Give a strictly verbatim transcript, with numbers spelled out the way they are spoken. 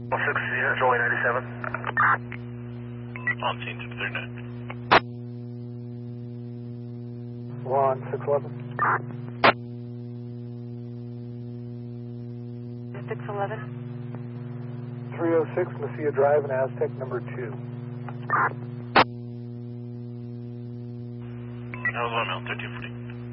six, unit, Joey ninety-seven. On scene, two thirty-nine. One, six eleven. six eleven. three oh six, Mesilla Drive in Aztec, number two. That was one, thirteen forty.